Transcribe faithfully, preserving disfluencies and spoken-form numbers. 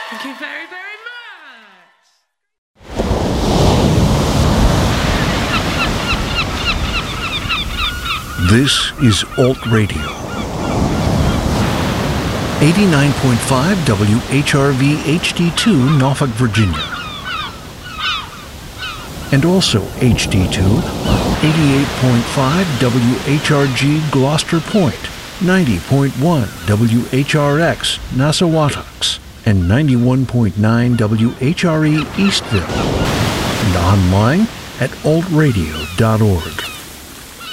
Thank you very, very much. This is Alt Radio. eighty-nine point five W H R V H D two, Norfolk, Virginia. And also H D two on eighty-eight point five W H R G, Gloucester Point, ninety point one W H R X, Nassawatucks, and ninety-one point nine W H R E, Eastville. And online at alt radio dot org.